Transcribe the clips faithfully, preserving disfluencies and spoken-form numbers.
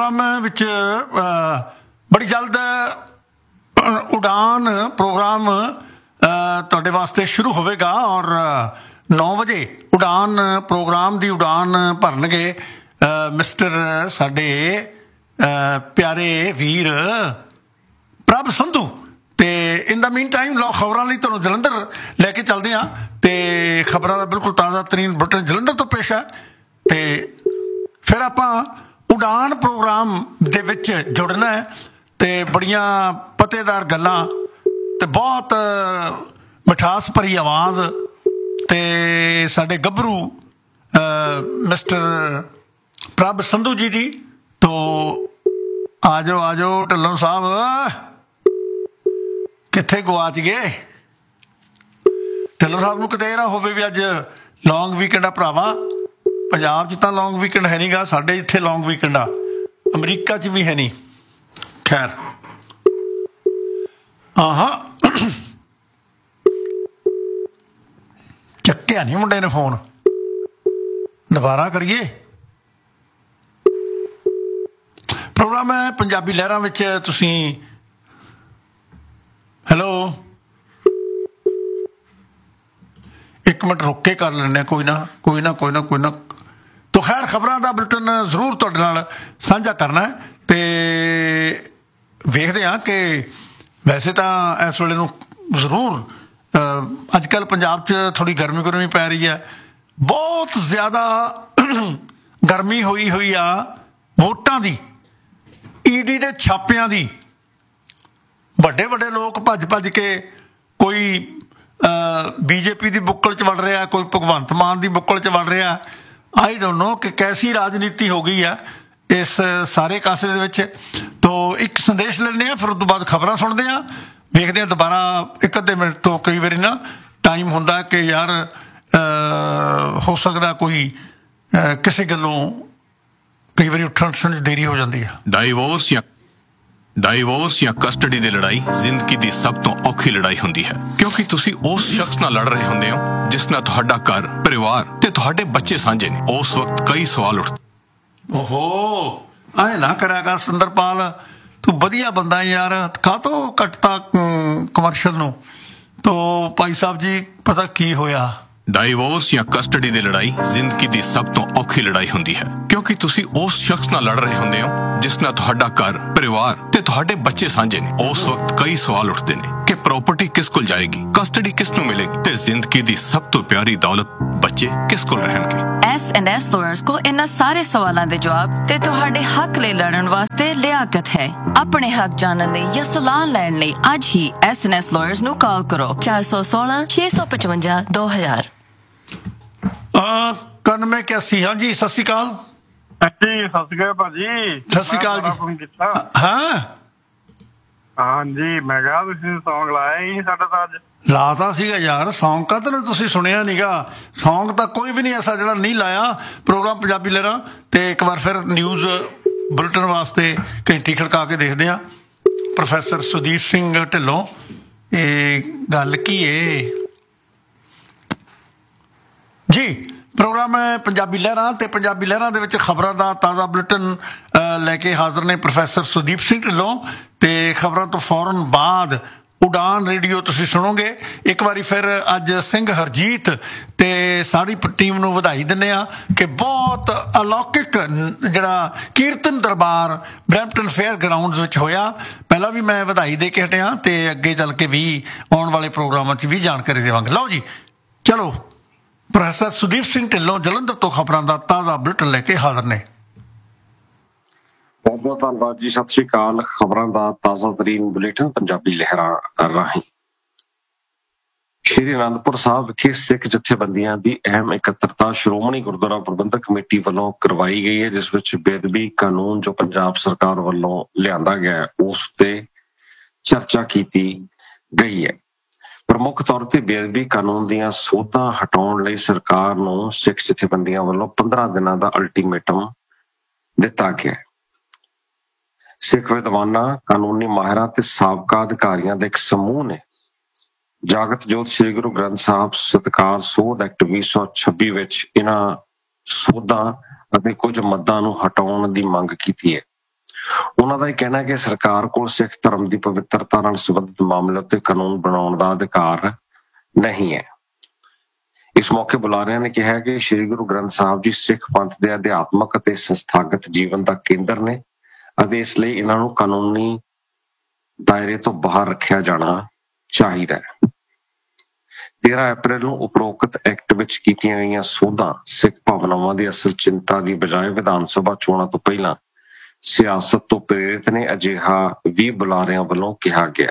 Programme ਵਿੱਚ ਬੜੀ ਜਲਦ ਉਡਾਨ ਪ੍ਰੋਗਰਾਮ ਤੁਹਾਡੇ ਵਾਸਤੇ ਸ਼ੁਰੂ ਹੋਵੇਗਾ ਔਰ ਨੌ ਵਜੇ ਉਡਾਨ ਪ੍ਰੋਗਰਾਮ ਦੀ ਉਡਾਨ ਭਰਨਗੇ ਮਿਸਟਰ ਸਾਡੇ ਪਿਆਰੇ ਵੀਰ ਪ੍ਰਭ ਸੰਧੂ। ਤੇ ਇਨ ਦਾ ਮੀਨ ਟਾਈਮ ਲਓ ਖਬਰਾਂ ਲਈ ਤੁਹਾਨੂੰ ਜਲੰਧਰ ਲੈ ਕੇ ਚੱਲਦੇ ਹਾਂ ਤੇ ਖਬਰਾਂ ਦਾ ਬਿਲਕੁਲ ਤਾਜ਼ਾ ਤਰੀਨ ਬੁਲੇਟਿਨ ਜਲੰਧਰ ਤੋਂ ਪੇਸ਼ ਹੈ ਤੇ ਫਿਰ ਆਪਾਂ ਉਡਾਨ ਪ੍ਰੋਗਰਾਮ ਦੇ ਵਿੱਚ ਜੁੜਨਾ ਹੈ ਤੇ ਬੜੀਆਂ ਪਤੇਦਾਰ ਗੱਲਾਂ ਤੇ ਬਹੁਤ ਮਿਠਾਸ ਭਰੀ ਆਵਾਜ਼ ਤੇ ਸਾਡੇ ਗੱਭਰੂ ਮਿਸਟਰ ਪ੍ਰਭ ਸੰਧੂ ਜੀ ਦੀ। ਤੋ ਆ ਜਾਓ ਆ ਜਾਓ ਢਿੱਲੋਂ ਸਾਹਿਬ, ਕਿੱਥੇ ਗੁਆਚ ਗਏ? ਢਿੱਲੋਂ ਸਾਹਿਬ ਨੂੰ ਕਿਤੇ ਇਹ ਨਾ ਹੋਵੇ ਵੀ ਅੱਜ ਲੌਂਗ ਵੀਕਐਂਡ ਆ ਭਰਾਵਾ। ਪੰਜਾਬ 'ਚ ਤਾਂ ਲੌਂਗ ਵੀਕਐਂਡ ਹੈ ਨਹੀਂ ਗਾ, ਸਾਡੇ ਇੱਥੇ ਲੌਂਗ ਵੀਕਐਂਡ ਆ, ਅਮਰੀਕਾ 'ਚ ਵੀ ਹੈ ਨਹੀਂ। ਖੈਰ ਆਹਾਂ ਚੱਕਿਆ ਨਹੀਂ ਮੁੰਡੇ ਨੇ ਫੋਨ, ਦੁਬਾਰਾ ਕਰੀਏ। ਪ੍ਰੋਗਰਾਮ ਹੈ ਪੰਜਾਬੀ ਲਹਿਰਾਂ ਵਿੱਚ। ਤੁਸੀਂ ਹੈਲੋ ਇੱਕ ਮਿੰਟ ਰੁੱਕ ਕੇ ਕਰ ਲੈਂਦੇ ਹਾਂ, ਕੋਈ ਨਾ ਕੋਈ ਨਾ ਕੋਈ ਨਾ ਕੋਈ ਨਾ ਤੋ ਖੈਰ ਖਬਰਾਂ ਦਾ ਬੁਲੇਟਿਨ ਜ਼ਰੂਰ ਤੁਹਾਡੇ ਨਾਲ ਸਾਂਝਾ ਕਰਨਾ ਤੇ ਵੇਖਦੇ ਹਾਂ ਕਿ ਵੈਸੇ ਤਾਂ ਇਸ ਵੇਲੇ ਨੂੰ ਜ਼ਰੂਰ ਅੱਜ ਕੱਲ੍ਹ ਪੰਜਾਬ 'ਚ ਥੋੜ੍ਹੀ ਗਰਮੀ ਗੁਰਮੀ ਪੈ ਰਹੀ ਹੈ, ਬਹੁਤ ਜ਼ਿਆਦਾ ਗਰਮੀ ਹੋਈ ਹੋਈ ਆ ਵੋਟਾਂ ਦੀ, ਈ ਡੀ ਦੇ ਛਾਪਿਆਂ ਦੀ। ਵੱਡੇ ਵੱਡੇ ਲੋਕ ਭੱਜ ਭੱਜ ਕੇ ਕੋਈ ਬੀਜੇਪੀ ਦੀ ਬੁੱਕਲ 'ਚ ਵੜ ਰਿਹਾ, ਕੋਈ ਭਗਵੰਤ ਮਾਨ ਦੀ ਬੁੱਕਲ 'ਚ ਵੜ ਰਿਹਾ। ਆਈ ਡੋਂਟ ਨੋ ਕਿ ਕੈਸੀ ਰਾਜਨੀਤੀ ਹੋ ਗਈ ਆ ਇਸ ਸਾਰੇ ਕਾਸੇ ਦੇ ਵਿੱਚ। ਤੋ ਇੱਕ ਸੰਦੇਸ਼ ਲੈਂਦੇ ਹਾਂ, ਫਿਰ ਉਸ ਤੋਂ ਬਾਅਦ ਖਬਰਾਂ ਸੁਣਦੇ ਹਾਂ, ਵੇਖਦੇ ਹਾਂ ਦੁਬਾਰਾ ਇੱਕ ਅੱਧੇ ਮਿੰਟ ਤੋਂ। ਕਈ ਵਾਰੀ ਨਾ ਟਾਈਮ ਹੁੰਦਾ ਕਿ ਯਾਰ ਹੋ ਸਕਦਾ ਕੋਈ ਕਿਸੇ ਗੱਲੋਂ ਕਈ ਵਾਰੀ ਉੱਠਣ ਉੱਠਣ 'ਚ ਦੇਰੀ ਹੋ ਜਾਂਦੀ ਆ। ਡਾਈਵੋਰਸ ਜਾਂ ਡਾਈਵੋਰਸ ਜਾਂ ਕਸਟਡੀ ਦੀ ਲੜਾਈ ਜ਼ਿੰਦਗੀ ਦੀ ਸਭ ਤੋਂ ਔਖੀ ਲੜਾਈ ਹੁੰਦੀ ਹੈ, ਕਿਉਂਕਿ ਤੁਸੀਂ ਉਸ ਸ਼ਖਸ ਨਾਲ ਲੜ ਰਹੇ ਹੁੰਦੇ ਹੋ ਜਿਸ ਨਾਲ ਤੁਹਾਡਾ ਘਰ, ਪਰਿਵਾਰ ਤੇ ਤੁਹਾਡੇ ਬੱਚੇ ਸਾਂਝੇ ਨੇ। ਉਸ ਵਕਤ ਕਈ ਸਵਾਲ ਉੱਠਦੇ। ਓਹੋ ਐ ਨਾ ਕਰਿਆ ਕਰ ਸੁੰਦਰਪਾਲ, ਤੂੰ ਵਧੀਆ ਬੰਦਾ ਯਾਰ, ਕਾਹਤੋਂ ਕੱਟਤਾ ਕਮਰਸ਼ਲ ਨੂੰ। ਤੋ ਭਾਈ ਸਾਹਿਬ ਜੀ ਪਤਾ ਕੀ ਹੋਇਆ? ਡਾਈਵੋਰਸ ਜਾਂ ਕਸਟਡੀ ਦੀ ਲੜਾਈ ਜ਼ਿੰਦਗੀ ਦੀ ਸਭ ਤੋਂ ਔਖੀ ਲੜਾਈ ਹੁੰਦੀ ਹੈ, ਕਿਉਂਕਿ ਤੁਸੀਂ ਉਸ ਸ਼ਖਸ ਨਾਲ ਲੜ ਰਹੇ ਹੁੰਦੇ ਹੋ ਜਿਸ ਨਾਲ ਤੁਹਾਡਾ ਘਰ, ਪਰਿਵਾਰ ਤੇ ਤੁਹਾਡੇ ਬੱਚੇ ਸਾਂਝੇ ਨੇ। ਉਸ ਵਕਤ ਕਈ ਸਵਾਲ ਉੱਠਦੇ ਨੇ ਕਿ ਪ੍ਰਾਪਰਟੀ ਕਿਸ ਕੋਲ ਜਾਏਗੀ, ਕਸਟਡੀ ਕਿਸ ਨੂੰ ਮਿਲੇਗੀ ਤੇ ਜ਼ਿੰਦਗੀ ਦੀ ਸਭ ਤੋਂ ਪਿਆਰੀ ਦੌਲਤ ਬੱਚੇ ਕਿਸ ਕੋਲ ਰਹਿਣਗੇ। ਐਸ ਐਂਡ ਐਸ ਲਾਇਰਸ ਕੋਲ ਇਹਨਾਂ ਸਾਰੇ ਸਵਾਲਾਂ ਦੇ ਜਵਾਬ ਤੇ ਤੁਹਾਡੇ ਹੱਕ ਲਈ ਲੜਨ ਵਾਸਤੇ ਲਿਆਕਤ ਹੈ। ਆਪਣੇ ਹੱਕ ਜਾਣਨ ਲਈ ਜਾਂ ਸਲਾਹ ਲੈਣ ਲਈ ਅੱਜ ਹੀ ਐਸ ਐਂਡ ਐਸ ਲਾਇਰਸ ਨੂੰ ਕਾਲ ਕਰੋ ਚਾਰ ਸੌ ਸੋਲਾਂ ਛੇ ਸੌ ਪਚਵੰਜਾ ਦੋ ਹਜ਼ਾਰ। ਇਕਾਨਵੇਂ ਇਕਿਆਸੀ। ਹਾਂਜੀ ਸਤਿ ਸ਼੍ਰੀ ਅਕਾਲ। ਜੀ ਸਤਿ ਸ਼੍ਰੀ ਅਕਾਲ ਭਾਜੀ। ਸਤਿ ਸ਼੍ਰੀ ਅਕਾਲ ਜੀ। ਹਾਂ ਹਾਂਜੀ ਮੈਂ ਕਿਹਾ ਤੁਸੀਂ ਸੌਂਗ ਲਾਇਆ ਹੀ ਸਾਡਾ ਤਾਂ ਅੱਜ। ਲਾਤਾ ਸੀਗਾ ਯਾਰ ਸੌਂਗ, ਕਾ ਤੈਨੂੰ ਤੁਸੀਂ ਸੁਣਿਆ ਨੀਗਾ? ਸੌਂਗ ਤਾਂ ਕੋਈ ਵੀ ਨਹੀਂ ਐਸਾ ਜਿਹੜਾ ਨਹੀਂ ਲਾਇਆ। ਪ੍ਰੋਗਰਾਮ ਪੰਜਾਬੀ ਲਹਿਰਾਂ ਤੇ ਇੱਕ ਵਾਰ ਫਿਰ ਨਿਊਜ਼ ਬੁਲੇਟਿਨ ਵਾਸਤੇ ਘੰਟੀ ਖੜਕਾ ਕੇ ਦੇਖਦੇ ਹਾਂ। ਪ੍ਰੋਫੈਸਰ ਸੁਦੀਪ ਸਿੰਘ ਢਿੱਲੋਂ, ਇਹ ਗੱਲ ਕੀ ਏ ਜੀ? ਪ੍ਰੋਗਰਾਮ ਹੈ ਪੰਜਾਬੀ ਲਹਿਰਾਂ ਤੇ ਪੰਜਾਬੀ ਲਹਿਰਾਂ ਦੇ ਵਿੱਚ ਖਬਰਾਂ ਦਾ ਤਾਜ਼ਾ ਬੁਲੇਟਿਨ ਲੈ ਕੇ ਹਾਜ਼ਰ ਨੇ ਪ੍ਰੋਫੈਸਰ ਸੁਦੀਪ ਸਿੰਘ ਢਿੱਲੋਂ ਤੇ ਖਬਰਾਂ ਤੋਂ ਫੌਰਨ ਬਾਅਦ ਉਡਾਨ ਰੇਡੀਓ ਤੁਸੀਂ ਸੁਣੋਗੇ। ਇੱਕ ਵਾਰੀ ਫਿਰ ਅੱਜ ਸਿੰਘ ਹਰਜੀਤ ਤੇ ਸਾਰੀ ਟੀਮ ਨੂੰ ਵਧਾਈ ਦਿੰਦੇ ਹਾਂ ਕਿ ਬਹੁਤ ਅਲੌਕਿਕ ਜਿਹੜਾ ਕੀਰਤਨ ਦਰਬਾਰ ਬਰੈਂਪਟਨ ਫੇਅਰ ਗਰਾਊਂਡਸ ਵਿੱਚ ਹੋਇਆ। ਪਹਿਲਾਂ ਵੀ ਮੈਂ ਵਧਾਈ ਦੇ ਕੇ ਹਟਿਆ ਤੇ ਅੱਗੇ ਚੱਲ ਕੇ ਵੀ ਆਉਣ ਵਾਲੇ ਪ੍ਰੋਗਰਾਮਾਂ 'ਚ ਵੀ ਜਾਣਕਾਰੀ ਦੇਵਾਂਗੇ। ਲਓ ਜੀ ਚਲੋ, ਪ੍ਰੋਫੈਸਰ ਸੁਦੀਪ ਸਿੰਘ ਢਿੱਲੋਂ ਜਲੰਧਰ ਤੋਂ ਖਬਰਾਂ ਦਾ ਤਾਜ਼ਾ ਬੁਲੇਟਿਨ ਲੈ ਕੇ ਹਾਜ਼ਰ ਨੇ। ਬਹੁਤ ਬਹੁਤ ਧੰਨਵਾਦ ਜੀ। ਸਤਿ ਸ਼੍ਰੀ ਅਕਾਲ। ਖਬਰਾਂ ਦਾ ਤਾਜ਼ਾ ਤਰੀਨ ਬੁਲੇਟਿਨ ਪੰਜਾਬੀ ਲਹਿਰਾਂ ਰਾਹੀਂ। ਸ਼੍ਰੀ ਅਨੰਦਪੁਰ ਸਾਹਿਬ ਵਿਖੇ ਸਿੱਖ ਜਥੇਬੰਦੀਆਂ ਦੀ ਅਹਿਮ ਇਕੱਤਰਤਾ ਸ਼੍ਰੋਮਣੀ ਗੁਰਦੁਆਰਾ ਪ੍ਰਬੰਧਕ ਕਮੇਟੀ ਵੱਲੋਂ ਕਰਵਾਈ ਗਈ ਹੈ, ਜਿਸ ਵਿੱਚ ਬੇਅਦਬੀ ਕਾਨੂੰਨ ਜੋ ਪੰਜਾਬ ਸਰਕਾਰ ਵੱਲੋਂ ਲਿਆਂਦਾ ਗਿਆ ਉਸ ਤੇ ਚਰਚਾ ਕੀਤੀ ਗਈ ਹੈ। ਪ੍ਰਮੁੱਖ ਤੌਰ ਤੇ ਬੇਅਦਬੀ ਕਾਨੂੰਨ ਦੀਆਂ ਸੋਧਾਂ ਹਟਾਉਣ ਲਈ ਸਰਕਾਰ ਨੂੰ ਸਿੱਖ ਜਥੇਬੰਦੀਆਂ ਵੱਲੋਂ ਪੰਦਰਾਂ ਦਿਨਾਂ ਦਾ ਅਲਟੀਮੇਟਮ ਦਿੱਤਾ ਗਿਆ। ਸਿੱਖ ਵਿਦਵਾਨਾਂ, ਕਾਨੂੰਨੀ ਮਾਹਿਰਾਂ ਤੇ ਸਾਬਕਾ ਅਧਿਕਾਰੀਆਂ ਦਾ ਇੱਕ ਸਮੂਹ ਨੇ ਜਾਗਤ ਜੋਤ ਸ੍ਰੀ ਗੁਰੂ ਗ੍ਰੰਥ ਸਾਹਿਬ ਸਤਿਕਾਰ ਸੋਧ ਐਕਟ ਵੀਹ ਸੌ ਛੱਬੀ ਵਿੱਚ ਇਹਨਾਂ ਸੋਧਾਂ ਅਤੇ ਕੁਝ ਮੱਦਾਂ ਨੂੰ ਹਟਾਉਣ ਦੀ ਮੰਗ ਕੀਤੀ ਹੈ। ਉਹਨਾਂ ਦਾ ਇਹ ਕਹਿਣਾ ਹੈ ਕਿ ਸਰਕਾਰ ਕੋਲ ਸਿੱਖ ਧਰਮ ਦੀ ਪਵਿੱਤਰਤਾ ਨਾਲ ਸੰਬੰਧਿਤ ਮਾਮਲੇ ਉੱਤੇ ਕਾਨੂੰਨ ਬਣਾਉਣ ਦਾ ਅਧਿਕਾਰ ਨਹੀਂ ਹੈ। ਇਸ ਮੌਕੇ ਬੁਲਾਰਿਆਂ ਨੇ ਕਿਹਾ ਕਿ ਸ੍ਰੀ ਗੁਰੂ ਗ੍ਰੰਥ ਸਾਹਿਬ ਜੀ ਸਿੱਖ ਪੰਥ ਦੇ ਅਧਿਆਤਮਕ ਅਤੇ ਸੰਸਥਾਗਤ ਜੀਵਨ ਦਾ ਕੇਂਦਰ ਨੇ ਅਤੇ ਇਸ ਲਈ ਇਹਨਾਂ ਨੂੰ ਕਾਨੂੰਨੀ ਦਾਇਰੇ ਤੋਂ ਬਾਹਰ ਰੱਖਿਆ ਜਾਣਾ ਚਾਹੀਦਾ ਹੈ। ਤੇਰਾਂ ਅਪ੍ਰੈਲ ਨੂੰ ਉਪਰੋਕਤ ਐਕਟ ਵਿੱਚ ਕੀਤੀਆਂ ਗਈਆਂ ਸੋਧਾਂ ਸਿੱਖ ਭਾਵਨਾਵਾਂ ਦੀ ਅਸਲ ਚਿੰਤਾ ਦੀ ਬਜਾਏ ਵਿਧਾਨ ਸਭਾ ਚੋਣਾਂ ਤੋਂ ਪਹਿਲਾਂ ਸਿਆਸਤ ਤੋਂ ਪ੍ਰੇਰਿਤ ਨੇ, ਅਜਿਹਾ ਵੀ ਬੁਲਾਰਿਆਂ ਵੱਲੋਂ ਕਿਹਾ ਗਿਆ।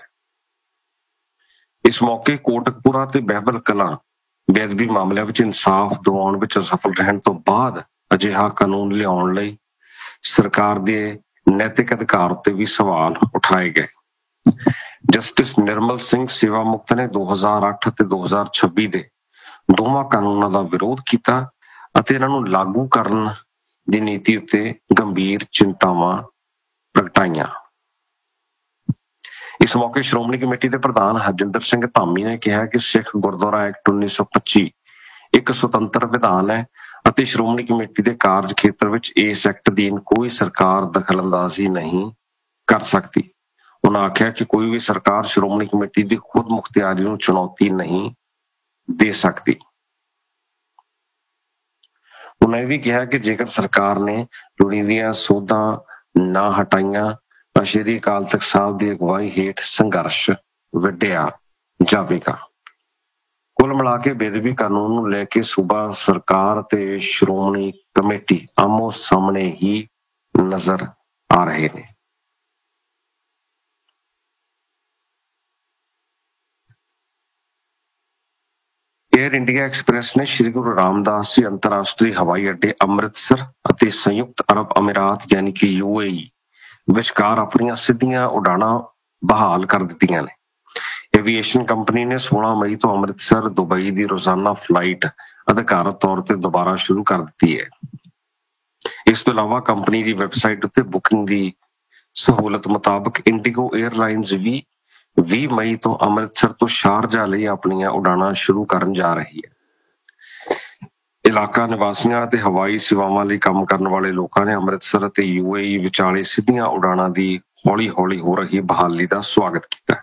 ਇਸ ਮੌਕੇ ਕੋਟਕਪੂਰਾ ਤੇ ਬਹਿਬਲ ਕਲਾਂ ਬੇਅਦਬੀ ਮਾਮਲਿਆਂ ਵਿੱਚ ਇਨਸਾਫ ਦਿਵਾਉਣ ਵਿੱਚ ਅਸਫਲ ਰਹਿਣ ਤੋਂ ਬਾਅਦ ਅਜਿਹਾ ਕਾਨੂੰਨ ਲਿਆਉਣ ਲਈ ਸਰਕਾਰ ਦੇ ਨੈਤਿਕ ਅਧਿਕਾਰ ਉੱਤੇ ਵੀ ਸਵਾਲ ਉਠਾਏ ਗਏ। ਜਸਟਿਸ ਨਿਰਮਲ ਸਿੰਘ ਸੇਵਾ ਮੁਕਤ ਨੇ ਦੋ ਹਜ਼ਾਰ ਅੱਠ ਅਤੇ ਦੋ ਹਜ਼ਾਰ ਛੱਬੀ ਦੇ ਦੋਵਾਂ ਕਾਨੂੰਨਾਂ ਦਾ ਵਿਰੋਧ ਕੀਤਾ ਅਤੇ ਇਹਨਾਂ ਨੂੰ ਲਾਗੂ ਕਰਨ ਦੀ ਨੀਤੀ ਉੱਤੇ ਗੰਭੀਰ ਚਿੰਤਾਵਾਂ ਪ੍ਰਗਟਾਈਆਂ। ਇਸ ਮੌਕੇ ਸ਼੍ਰੋਮਣੀ ਕਮੇਟੀ ਦੇ ਪ੍ਰਧਾਨ ਹਰਜਿੰਦਰ ਸਿੰਘ ਧਾਮੀ ਨੇ ਕਿਹਾ ਕਿ ਸਿੱਖ ਗੁਰਦੁਆਰਾ ਐਕਟ ਉੱਨੀ ਸੌ ਪੱਚੀ ਇੱਕ ਸੁਤੰਤਰ ਵਿਧਾਨ ਹੈ ਅਤੇ ਸ਼੍ਰੋਮਣੀ ਕਮੇਟੀ ਦੇ ਕਾਰਜ ਖੇਤਰ ਵਿੱਚ ਇਸ ਐਕਟ ਅਧੀਨ ਕੋਈ ਸਰਕਾਰ ਦਖਲਅੰਦਾਜ਼ੀ ਨਹੀਂ ਕਰ ਸਕਦੀ। ਉਹਨਾਂ ਆਖਿਆ ਕਿ ਕੋਈ ਵੀ ਸਰਕਾਰ ਸ਼੍ਰੋਮਣੀ ਕਮੇਟੀ ਦੀ ਖੁਦ ਮੁਖਤਿਆਰੀ ਨੂੰ ਚੁਣੌਤੀ ਨਹੀਂ ਦੇ ਸਕਦੀ। ਉਹਨਾਂ ਇਹ ਵੀ ਕਿਹਾ ਕਿ ਜੇਕਰ ਸਰਕਾਰ ਨੇ ਲੋੜੀਂਦੀਆਂ ਸੋਧਾਂ ਨਾ ਹਟਾਈਆਂ ਤਾਂ ਸ਼੍ਰੀ ਅਕਾਲ ਤਖਤ ਸਾਹਿਬ ਦੀ ਅਗਵਾਈ ਹੇਠ ਸੰਘਰਸ਼ ਵਿੱਢਿਆ ਜਾਵੇਗਾ। ਕੁੱਲ ਮਿਲਾ ਕੇ ਬੇਅਦਬੀ ਕਾਨੂੰਨ ਨੂੰ ਲੈ ਕੇ ਸੂਬਾ ਸਰਕਾਰ ਤੇ ਸ਼੍ਰੋਮਣੀ ਕਮੇਟੀ ਆਮੋ ਸਾਹਮਣੇ ਹੀ ਨਜ਼ਰ ਆ ਰਹੇ ਨੇ। ਏਅਰ ਇੰਡੀਆ ਐਕਸਪ੍ਰੈਸ ਨੇ ਸ਼੍ਰੀ ਗੁਰੂ ਰਾਮਦਾਸ ਜੀ ਅੰਤਰਰਾਸ਼ਟਰੀ ਹਵਾਈ ਅੱਡੇ ਅੰਮ੍ਰਿਤਸਰ ਅਤੇ ਸੰਯੁਕਤ ਅਰਬ ਅਮੀਰਾਤ ਯਾਨੀ ਕਿ ਯੂ ਏ ਈ ਵਿਚਕਾਰ ਆਪਣੀਆਂ ਸਿੱਧੀਆਂ ਉਡਾਣਾਂ ਬਹਾਲ ਕਰ ਦਿੱਤੀਆਂ ਨੇ। ਐਵੀਏਸ਼ਨ ਕੰਪਨੀ ਨੇ ਸੋਲਾਂ ਮਈ ਤੋਂ ਅੰਮ੍ਰਿਤਸਰ ਦੁਬਈ ਦੀ ਰੋਜ਼ਾਨਾ ਫਲਾਈਟ ਅਧਿਕਾਰਤ ਤੌਰ ਤੇ ਦੁਬਾਰਾ ਸ਼ੁਰੂ ਕਰ ਦਿੱਤੀ ਹੈ। ਇਸ ਤੋਂ ਇਲਾਵਾ ਕੰਪਨੀ ਦੀ ਵੈਬਸਾਈਟ ਉੱਤੇ ਬੁਕਿੰਗ ਦੀ ਸਹੂਲਤ ਮੁਤਾਬਕ ਇੰਡੀਗੋ ਏਅਰਲਾਈਨਜ਼ ਵੀ ਵੀਹ ਮਈ ਤੋਂ ਅੰਮ੍ਰਿਤਸਰ ਤੋਂ ਸ਼ਾਰਜਾ ਲਈ ਆਪਣੀਆਂ ਉਡਾਣਾਂ ਸ਼ੁਰੂ ਕਰਨ ਜਾ ਰਹੀ ਹੈ। ਇਲਾਕਾ ਨਿਵਾਸੀਆਂ ਅਤੇ ਹਵਾਈ ਸੇਵਾਵਾਂ ਲਈ ਕੰਮ ਕਰਨ ਵਾਲੇ ਲੋਕਾਂ ਨੇ ਅੰਮ੍ਰਿਤਸਰ ਅਤੇ ਯੂ ਏ ਈ ਵਿਚਾਲੇ ਸਿੱਧੀਆਂ ਉਡਾਣਾਂ ਦੀ ਹੌਲੀ-ਹੌਲੀ ਹੋ ਰਹੀ ਬਹਾਲੀ ਦਾ ਸਵਾਗਤ ਕੀਤਾ।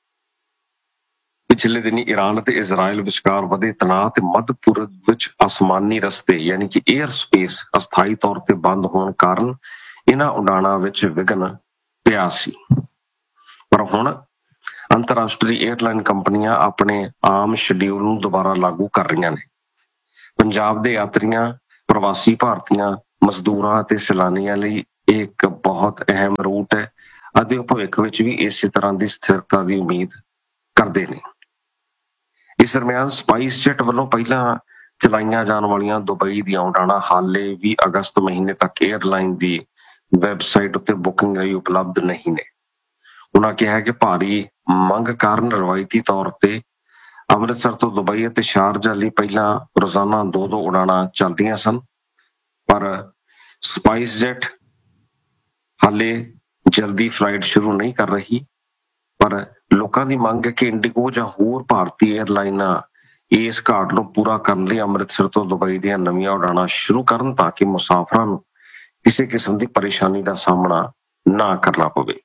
ਪਿਛਲੇ ਦਿਨੀ ਈਰਾਨ ਅਤੇ ਇਜ਼ਰਾਈਲ ਵਿਚਕਾਰ ਵਧੇ ਤਣਾਅ ਤੇ ਮੱਧ ਪੂਰਬ ਵਿੱਚ ਆਸਮਾਨੀ ਰਸਤੇ ਯਾਨੀ ਕਿ ਏਅਰ ਸਪੇਸ ਅਸਥਾਈ ਤੌਰ ਤੇ ਬੰਦ ਹੋਣ ਕਾਰਨ ਇਹਨਾਂ ਉਡਾਣਾਂ ਵਿੱਚ ਵਿਘਨ ਪਿਆ ਸੀ। ਪਰ ਹੁਣ ਅੰਤਰਰਾਸ਼ਟਰੀ ਏਅਰਲਾਈਨ ਕੰਪਨੀਆਂ ਆਪਣੇ ਆਮ ਸ਼ਡਿਊਲ ਨੂੰ ਦੁਬਾਰਾ ਲਾਗੂ ਕਰ ਰਹੀਆਂ ਨੇ। ਪੰਜਾਬ ਦੇ ਯਾਤਰੀਆਂ, ਪ੍ਰਵਾਸੀ ਭਾਰਤੀਆਂ, ਮਜ਼ਦੂਰਾਂ ਅਤੇ ਸੈਲਾਨੀਆਂ ਲਈ ਇਹ ਇੱਕ ਬਹੁਤ ਅਹਿਮ ਰੂਟ ਹੈ ਅਤੇ ਉਹ ਭਵਿੱਖ ਵਿੱਚ ਵੀ ਇਸੇ ਤਰ੍ਹਾਂ ਦੀ ਸਥਿਰਤਾ ਦੀ ਉਮੀਦ ਕਰਦੇ ਨੇ। ਇਸ ਦਰਮਿਆਨ ਸਪਾਈਸ ਜੈਟ ਵੱਲੋਂ ਪਹਿਲਾਂ ਚਲਾਈਆਂ ਜਾਣ ਵਾਲੀਆਂ ਦੁਬਈ ਦੀਆਂ ਉਡਾਣਾਂ ਹਾਲੇ ਵੀ ਅਗਸਤ ਮਹੀਨੇ ਤੱਕ ਏਅਰਲਾਈਨ ਦੀ ਵੈਬਸਾਈਟ ਉੱਤੇ ਬੁਕਿੰਗ ਲਈ ਉਪਲਬਧ ਨਹੀਂ ਨੇ। ਉਹਨਾਂ ਕਿਹਾ ਕਿ ਭਾਰੀ ਮੰਗ ਕਾਰਨ ਰਵਾਇਤੀ ਤੌਰ ਤੇ ਅੰਮ੍ਰਿਤਸਰ ਤੋਂ ਦੁਬਈ ਅਤੇ ਸ਼ਾਰਜਾ ਲਈ ਪਹਿਲਾਂ ਰੋਜ਼ਾਨਾ ਦੋ ਦੋ ਉਡਾਣਾਂ ਚੱਲਦੀਆਂ ਸਨ, ਪਰ ਸਪਾਈਸ ਜੈਟ ਹਾਲੇ ਜਲਦੀ ਫਲਾਈਟ ਸ਼ੁਰੂ ਨਹੀਂ ਕਰ ਰਹੀ। ਪਰ ਲੋਕਾਂ ਦੀ ਮੰਗ ਹੈ ਕਿ ਇੰਡੀਗੋ ਜਾਂ ਹੋਰ ਭਾਰਤੀ ਏਅਰਲਾਈਨਾਂ ਇਸ ਘਾਟ ਨੂੰ ਪੂਰਾ ਕਰਨ ਲਈ ਅੰਮ੍ਰਿਤਸਰ ਤੋਂ ਦੁਬਈ ਦੀਆਂ ਨਵੀਆਂ ਉਡਾਣਾਂ ਸ਼ੁਰੂ ਕਰਨ ਤਾਂ ਕਿ ਮੁਸਾਫਰਾਂ ਨੂੰ ਕਿਸੇ ਕਿਸਮ ਦੀ ਪਰੇਸ਼ਾਨੀ ਦਾ ਸਾਹਮਣਾ ਨਾ ਕਰਨਾ ਪਵੇ।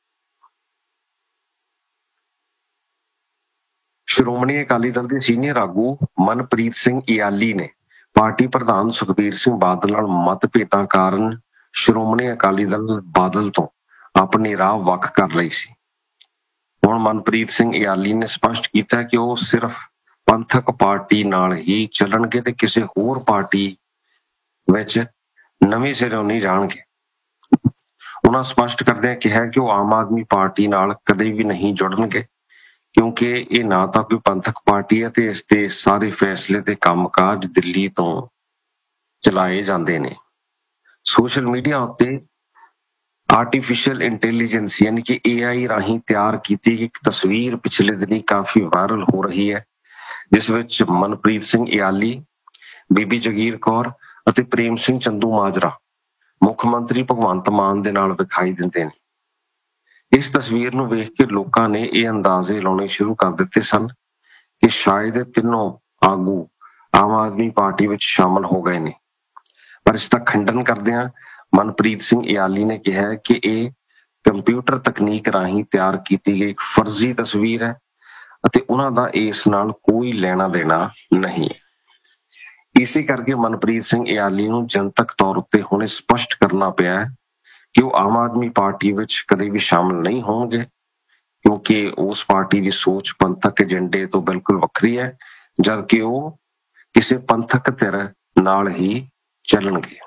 ਸ਼੍ਰੋਮਣੀ ਅਕਾਲੀ ਦਲ ਦੇ ਸੀਨੀਅਰ ਆਗੂ ਮਨਪ੍ਰੀਤ ਸਿੰਘ ਇਆਲੀ ਨੇ ਪਾਰਟੀ ਪ੍ਰਧਾਨ ਸੁਖਬੀਰ ਸਿੰਘ ਬਾਦਲ ਨਾਲ ਮਤਭੇਦਾਂ ਕਾਰਨ ਸ਼੍ਰੋਮਣੀ ਅਕਾਲੀ ਦਲ ਬਾਦਲ ਤੋਂ ਆਪਣੀ ਰਾਹ ਵੱਖ ਕਰ ਲਈ ਸੀ। ਹੁਣ ਮਨਪ੍ਰੀਤ ਸਿੰਘ ਇਆਲੀ ਨੇ ਸਪਸ਼ਟ ਕੀਤਾ ਕਿ ਉਹ ਸਿਰਫ ਪੰਥਕ ਪਾਰਟੀ ਨਾਲ ਹੀ ਚੱਲਣਗੇ ਤੇ ਕਿਸੇ ਹੋਰ ਪਾਰਟੀ ਵਿੱਚ ਨਵੇਂ ਸਿਰੋਂ ਨਹੀਂ ਜਾਣਗੇ। ਉਹਨਾਂ ਸਪਸ਼ਟ ਕਰਦਿਆਂ ਕਿਹਾ ਕਿ ਉਹ ਆਮ ਆਦਮੀ ਪਾਰਟੀ ਨਾਲ ਕਦੇ ਵੀ ਨਹੀਂ ਜੁੜਨਗੇ ਕਿਉਂਕਿ ਇਹ ਨਾ ਤਾਂ ਕੋਈ ਪੰਥਕ ਪਾਰਟੀ ਹੈ ਤੇ ਇਸ ਦੇ ਸਾਰੇ ਫੈਸਲੇ ਤੇ ਕੰਮਕਾਜ ਦਿੱਲੀ ਤੋਂ ਚਲਾਏ ਜਾਂਦੇ ਨੇ। ਸੋਸ਼ਲ ਮੀਡੀਆ ਉੱਤੇ ਆਰਟੀਫਿਸ਼ੀਅਲ ਇੰਟੈਲੀਜੈਂਸ ਯਾਨੀ ਕਿ ਏ ਆਈ ਰਾਹੀਂ ਤਿਆਰ ਕੀਤੀ ਇੱਕ ਤਸਵੀਰ ਪਿਛਲੇ ਦਿਨੀ ਕਾਫੀ ਵਾਇਰਲ ਹੋ ਰਹੀ ਹੈ, ਜਿਸ ਵਿੱਚ ਮਨਪ੍ਰੀਤ ਸਿੰਘ ਇਆਲੀ, ਬੀਬੀ ਜਗੀਰ ਕੌਰ ਅਤੇ ਪ੍ਰੇਮ ਸਿੰਘ ਚੰਦੂ ਮਾਜਰਾ ਮੁੱਖ ਮੰਤਰੀ ਭਗਵੰਤ ਮਾਨ ਦੇ ਨਾਲ ਵਿਖਾਈ ਦਿੰਦੇ ਨੇ। ਇਸ ਤਸਵੀਰ ਨੂੰ ਵੇਖ ਕੇ ਲੋਕਾਂ ਨੇ ਇਹ ਅੰਦਾਜ਼ੇ ਲਾਉਣੇ ਸ਼ੁਰੂ ਕਰ ਦਿੱਤੇ ਸਨ ਕਿ ਸ਼ਾਇਦ ਤਿੰਨੋਂ ਆਗੂ ਆਮ ਆਦਮੀ ਪਾਰਟੀ ਵਿੱਚ ਸ਼ਾਮਲ ਹੋ ਗਏ ਨੇ। ਪਰ ਇਸ ਦਾ ਖੰਡਨ ਕਰਦਿਆਂ ਮਨਪ੍ਰੀਤ ਸਿੰਘ ਇਆਲੀ ਨੇ ਕਿਹਾ ਕਿ ਇਹ ਕੰਪਿਊਟਰ ਤਕਨੀਕ ਰਾਹੀਂ ਤਿਆਰ ਕੀਤੀ ਗਈ ਇੱਕ ਫਰਜ਼ੀ ਤਸਵੀਰ ਹੈ ਅਤੇ ਉਹਨਾਂ ਦਾ ਇਸ ਨਾਲ ਕੋਈ ਲੈਣਾ ਦੇਣਾ ਨਹੀਂ ਹੈ। ਇਸੇ ਕਰਕੇ ਮਨਪ੍ਰੀਤ ਸਿੰਘ ਇਆਲੀ ਨੂੰ ਜਨਤਕ ਤੌਰ ਉੱਤੇ ਹੁਣ ਸਪਸ਼ਟ ਕਰਨਾ ਪਿਆ ਹੈ ਕਿ ਉਹ ਆਮ ਆਦਮੀ ਪਾਰਟੀ ਵਿੱਚ ਕਦੇ ਵੀ ਸ਼ਾਮਲ ਨਹੀਂ ਹੋਣਗੇ, ਕਿਉਂਕਿ ਉਸ ਪਾਰਟੀ ਦੀ ਸੋਚ ਪੰਥਕ ਏਜੰਡੇ ਤੋਂ ਬਿਲਕੁਲ ਵੱਖਰੀ ਹੈ, ਜਦਕਿ ਉਹ ਕਿਸੇ ਪੰਥਕ ਧਿਰ ਨਾਲ ਹੀ ਚੱਲਣਗੇ।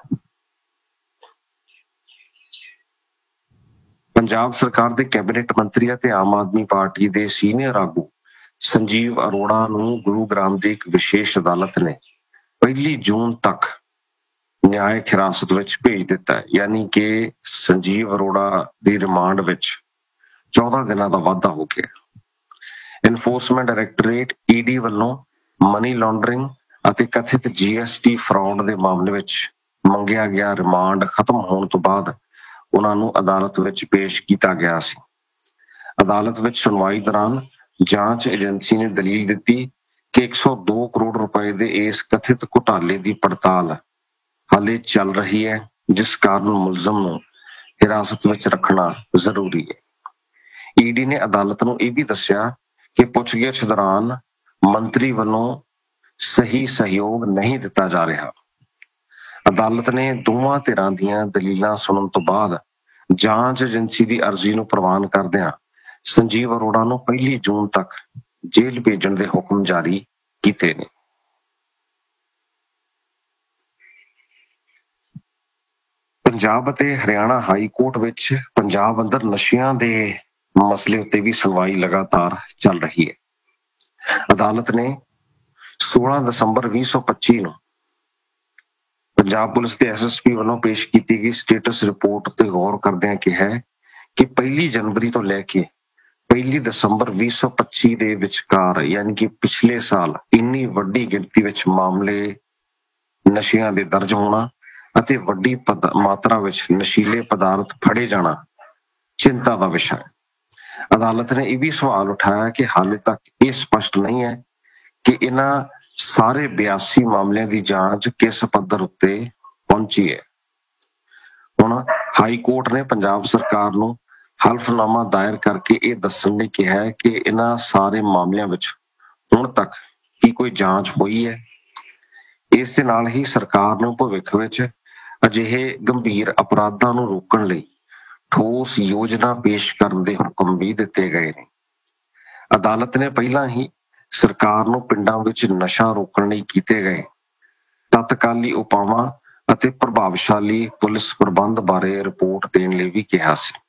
ਪੰਜਾਬ ਸਰਕਾਰ ਦੇ ਕੈਬਨਿਟ ਮੰਤਰੀ ਅਤੇ ਆਮ ਆਦਮੀ ਪਾਰਟੀ ਦੇ ਸੀਨੀਅਰ ਆਗੂ ਸੰਜੀਵ ਅਰੋੜਾ ਨੂੰ ਗੁਰੂ ਗ੍ਰਾਮ ਦੀ ਇੱਕ ਵਿਸ਼ੇਸ਼ ਅਦਾਲਤ ਨੇ ਪਹਿਲੀ ਜੂਨ ਤੱਕ ਨਿਆਇਕ ਹਿਰਾਸਤ ਵਿੱਚ ਭੇਜ ਦਿੱਤਾ ਹੈ, ਯਾਨੀ ਕਿ ਸੰਜੀਵ ਅਰੋੜਾ ਦੀ ਰਿਮਾਂਡ ਵਿੱਚ ਚੌਦਾਂ ਦਿਨਾਂ ਦਾ ਵਾਧਾ ਹੋ ਗਿਆ। ਐਨਫੋਰਸਮੈਂਟ ਡਾਇਰੈਕਟੋਰੇਟ ਈਡੀ ਵੱਲੋਂ ਮਨੀ ਲਾਂਡਰਿੰਗ ਅਤੇ ਕਥਿਤ ਜੀਐਸਟੀ ਫਰਾਡ ਦੇ ਮਾਮਲੇ ਵਿੱਚ ਮੰਗਿਆ ਗਿਆ ਰਿਮਾਂਡ ਖਤਮ ਹੋਣ ਤੋਂ ਬਾਅਦ ਉਹਨਾਂ ਨੂੰ ਅਦਾਲਤ ਵਿੱਚ ਪੇਸ਼ ਕੀਤਾ ਗਿਆ ਸੀ। ਅਦਾਲਤ ਵਿੱਚ ਸੁਣਵਾਈ ਦੌਰਾਨ ਜਾਂਚ ਏਜੰਸੀ ਨੇ ਦਲੀਲ ਦਿੱਤੀ ਕਿ ਇੱਕ ਸੌ ਦੋ ਕਰੋੜ ਰੁਪਏ ਦੇ ਇਸ ਕਥਿਤ ਘੁਟਾਲੇ ਦੀ ਪੜਤਾਲ ਹਾਲੇ ਚੱਲ ਰਹੀ ਹੈ, ਜਿਸ ਕਾਰਨ ਮੁਲਜ਼ਮ ਨੂੰ ਹਿਰਾਸਤ ਵਿੱਚ ਰੱਖਣਾ ਜ਼ਰੂਰੀ ਹੈ। ਈਡੀ ਨੇ ਅਦਾਲਤ ਨੂੰ ਇਹ ਵੀ ਦੱਸਿਆ ਕਿ ਪੁੱਛਗਿੱਛ ਦੌਰਾਨ ਮੰਤਰੀ ਵੱਲੋਂ ਸਹੀ ਸਹਿਯੋਗ ਨਹੀਂ ਦਿੱਤਾ ਜਾ ਰਿਹਾ। ਅਦਾਲਤ ਨੇ ਦੋਵਾਂ ਧਿਰਾਂ ਦੀਆਂ ਦਲੀਲਾਂ ਸੁਣਨ ਤੋਂ ਬਾਅਦ ਜਾਂਚ ਏਜੰਸੀ ਦੀ ਅਰਜ਼ੀ ਨੂੰ ਪ੍ਰਵਾਨ ਕਰਦਿਆਂ ਸੰਜੀਵ ਅਰੋੜਾ ਨੂੰ ਪਹਿਲੀ ਜੂਨ ਤੱਕ ਜੇਲ੍ਹ ਭੇਜਣ ਦੇ ਹੁਕਮ ਜਾਰੀ ਕੀਤੇ ਨੇ। ਪੰਜਾਬ ਅਤੇ ਹਰਿਆਣਾ ਹਾਈ ਕੋਰਟ ਵਿੱਚ ਪੰਜਾਬ ਅੰਦਰ ਨਸ਼ਿਆਂ ਦੇ ਮਸਲੇ ਉੱਤੇ ਵੀ ਸੁਣਵਾਈ ਲਗਾਤਾਰ ਚੱਲ ਰਹੀ ਹੈ। ਅਦਾਲਤ ਨੇ ਸੋਲਾਂ ਦਸੰਬਰ ਵੀਹ ਸੌ ਪੱਚੀ ਨੂੰ ਪੰਜਾਬ ਪੁਲਿਸ ਦੇ ਐਸ ਐਸ ਪੀ ਵੱਲੋਂ ਪੇਸ਼ ਕੀਤੀ ਗਈ ਸਟੇਟਸ ਰਿਪੋਰਟ ਤੇ ਗੌਰ ਕਰਦਿਆਂ ਕਿਹਾ ਕਿ ਪਹਿਲੀ ਜਨਵਰੀ ਤੋਂ ਲੈ ਕੇ ਪਹਿਲੀ ਦਸੰਬਰ ਵੀਹ ਸੌ ਪੱਚੀ ਦੇ ਵਿਚਕਾਰ, ਯਾਨੀ ਕਿ ਪਿਛਲੇ ਸਾਲ, ਇੰਨੀ ਵੱਡੀ ਗਿਣਤੀ ਵਿੱਚ ਮਾਮਲੇ ਨਸ਼ਿਆਂ ਦੇ ਦਰਜ ਹੋਣਾ ਅਤੇ ਵੱਡੀ ਮਾਤਰਾ ਵਿੱਚ ਨਸ਼ੀਲੇ ਪਦਾਰਥ ਫੜੇ ਜਾਣਾ ਚਿੰਤਾ ਦਾ ਵਿਸ਼ਾ ਹੈ। ਅਦਾਲਤ ਨੇ ਇਹ ਵੀ ਸਵਾਲ ਉਠਾਇਆ ਕਿ ਹਾਲੇ ਤੱਕ ਇਹ ਸਪਸ਼ਟ ਨਹੀਂ ਹੈ ਕਿ ਇਹਨਾਂ ਸਾਰੇ ਬਿਆਸੀ ਮਾਮਲਿਆਂ ਦੀ ਜਾਂਚ ਕਿਸ ਪੱਧਰ ਉੱਤੇ ਪਹੁੰਚੀ ਹੈ। ਹੁਣ ਹਾਈ ਕੋਰਟ ਨੇ ਪੰਜਾਬ ਸਰਕਾਰ ਨੂੰ ਹਲਫਨਾਮਾ ਦਾਇਰ ਕਰਕੇ ਇਹ ਦੱਸਣ ਲਈ ਕਿਹਾ ਹੈ ਕਿ ਇਹਨਾਂ ਸਾਰੇ ਮਾਮਲਿਆਂ ਵਿੱਚ ਹੁਣ ਤੱਕ ਕੀ ਕੋਈ ਜਾਂਚ ਹੋਈ ਹੈ। ਇਸ ਦੇ ਨਾਲ ਹੀ ਸਰਕਾਰ ਨੂੰ ਭਵਿੱਖ ਵਿੱਚ ਅਜਿਹੇ ਗੰਭੀਰ ਅਪਰਾਧਾਂ ਨੂੰ ਰੋਕਣ ਲਈ ਠੋਸ ਯੋਜਨਾ ਪੇਸ਼ ਕਰਨ ਦੇ ਹੁਕਮ ਵੀ ਦਿੱਤੇ ਗਏ ਨੇ। ਅਦਾਲਤ ਨੇ ਪਹਿਲਾਂ ਹੀ ਸਰਕਾਰ ਨੂੰ ਪਿੰਡਾਂ ਵਿੱਚ ਨਸ਼ਾ ਰੋਕਣ ਲਈ ਕੀਤੇ ਗਏ ਤਤਕਾਲੀ ਉਪਾਵਾਂ ਅਤੇ ਪ੍ਰਭਾਵਸ਼ਾਲੀ ਪੁਲਿਸ ਪ੍ਰਬੰਧ ਬਾਰੇ ਰਿਪੋਰਟ ਦੇਣ ਲਈ ਵੀ ਕਿਹਾ ਸੀ।